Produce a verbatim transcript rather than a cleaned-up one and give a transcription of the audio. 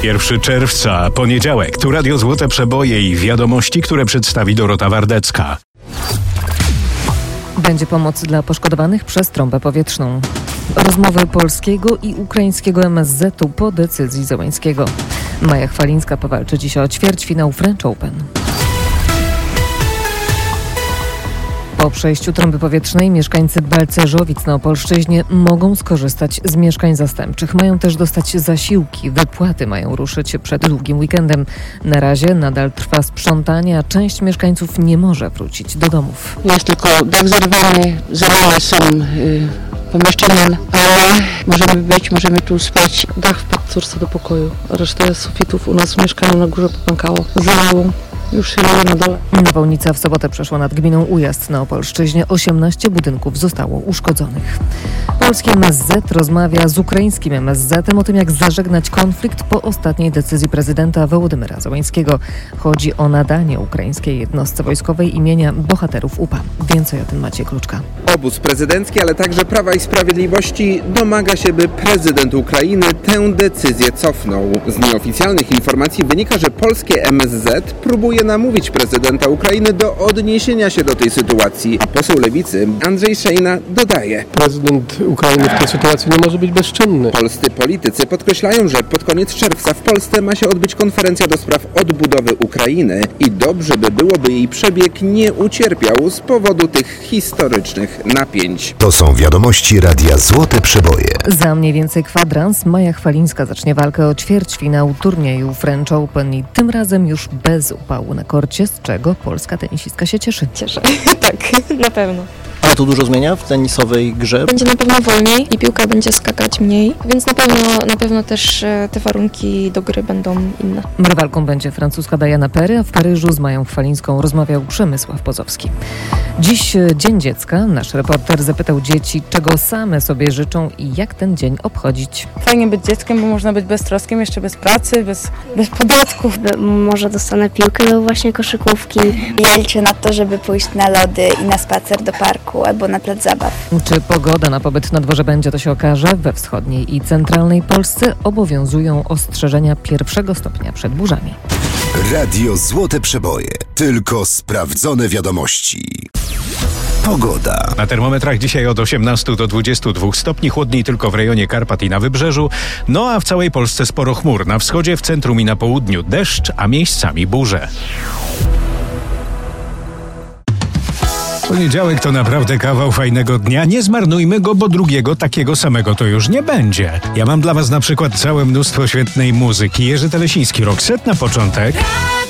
pierwszego czerwca, poniedziałek. Tu Radio Złote Przeboje i wiadomości, które przedstawi Dorota Wardecka. Będzie pomoc dla poszkodowanych przez trąbę powietrzną. Rozmowy polskiego i ukraińskiego M S Z-u po decyzji Zełańskiego. Maja Chwalińska powalczy dziś o ćwierćfinał French Open. Po przejściu trąby powietrznej mieszkańcy Balcerzowic na Opolszczyźnie mogą skorzystać z mieszkań zastępczych. Mają też dostać zasiłki. Wypłaty mają ruszyć przed długim weekendem. Na razie nadal trwa sprzątanie, a część mieszkańców nie może wrócić do domów. Jest tylko dach zerwany, zalane są y, pomieszczenia, ale możemy być, możemy tu spać. Dach wpadł córce do pokoju, resztę sufitów u nas w mieszkaniu na górze popękało. Zalało. Już się leje na dole. Nawałnica w sobotę przeszła nad gminą Ujazd na Opolszczyźnie. osiemnaście budynków zostało uszkodzonych. Polski M S Z rozmawia z ukraińskim M S Z-em o tym, jak zażegnać konflikt po ostatniej decyzji prezydenta Wołodymyra Zełańskiego. Chodzi o nadanie ukraińskiej jednostce wojskowej imienia bohaterów U P A. Więcej o tym Maciej Kluczka. Obóz prezydencki, ale także Prawa i Sprawiedliwości domaga się, by prezydent Ukrainy tę decyzję cofnął. Z nieoficjalnych informacji wynika, że polskie M S Z próbuje namówić prezydenta Ukrainy do odniesienia się do tej sytuacji. A poseł Lewicy Andrzej Szejna dodaje: prezydent Ukrainy w tej sytuacji nie może być bezczynny. Polscy politycy podkreślają, że pod koniec czerwca w Polsce ma się odbyć konferencja do spraw odbudowy Ukrainy i dobrze by było, by jej przebieg nie ucierpiał z powodu tych historycznych napięć. To są wiadomości Radia Złote Przeboje. Za mniej więcej kwadrans Maja Chwalińska zacznie walkę o ćwierćfinał turnieju French Open i tym razem już bez upału na korcie, z czego polska tenisistka się cieszy. Cieszę, tak, na pewno. Ale to dużo zmienia w tenisowej grze? Będzie na pewno wolniej i piłka będzie skakać mniej, więc na pewno, na pewno też te warunki do gry będą inne. Rywalką będzie francuska Diana Perry, a w Paryżu z Mają Chwalińską rozmawiał Przemysław Pozowski. Dziś Dzień Dziecka. Nasz reporter zapytał dzieci, czego same sobie życzą i jak ten dzień obchodzić. Fajnie być dzieckiem, bo można być beztroskiem, jeszcze bez pracy, bez, bez podatków. Może dostanę piłkę do właśnie koszykówki. Ja liczę na to, żeby pójść na lody i na spacer do parku albo na plac zabaw. Czy pogoda na pobyt na dworze będzie, to się okaże. We wschodniej i centralnej Polsce obowiązują ostrzeżenia pierwszego stopnia przed burzami. Radio Złote Przeboje. Tylko sprawdzone wiadomości. Pogoda. Na termometrach dzisiaj od osiemnastu do dwudziestu dwóch stopni, chłodniej tylko w rejonie Karpat i na Wybrzeżu. No a w całej Polsce sporo chmur. Na wschodzie, w centrum i na południu deszcz, a miejscami burze. Poniedziałek to naprawdę kawał fajnego dnia. Nie zmarnujmy go, bo drugiego takiego samego to już nie będzie. Ja mam dla was na przykład całe mnóstwo świetnej muzyki. Jerzy Telesiński, Roxette na początek.